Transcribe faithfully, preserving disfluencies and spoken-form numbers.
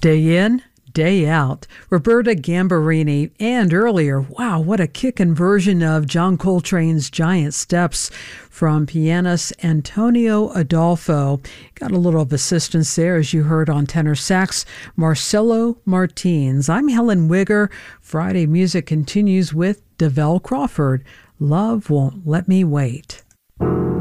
Day in, day out. Roberta Gambarini, and earlier, wow, what a kickin' version of John Coltrane's Giant Steps from pianist Antonio Adolfo. Got a little of assistance there, as you heard on tenor sax, Marcelo Martins. I'm Helen Wigger. Friday Music continues with DeVell Crawford. Love Won't Let Me Wait.